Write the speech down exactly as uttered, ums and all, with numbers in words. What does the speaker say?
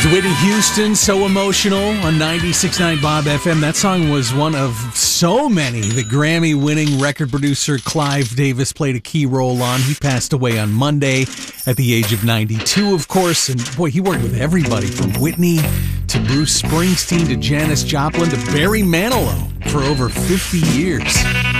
Whitney Houston, So Emotional on ninety-six point nine Bob F M. That song was one of so many that Grammy-winning record producer Clive Davis played a key role on. He passed away on Monday at the age of ninety-two, of course. And boy, he worked with everybody from Whitney to Bruce Springsteen to Janis Joplin to Barry Manilow for over fifty years.